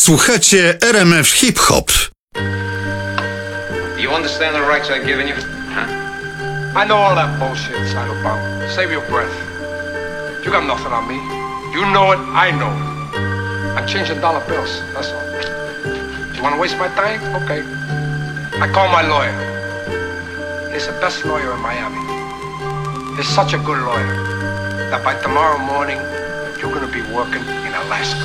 Słuchacie RMF Hip Hop. You understand the rights I've given you? Huh? I know all that bullshit, Saddlebound. Save your breath. You got nothing on me. You know it, I know it. I'm changing dollar bills, that's all. You wanna waste my time? Okay. I call my lawyer. He's the best lawyer in Miami. He's such a good lawyer that by tomorrow morning, you're gonna be working in Alaska.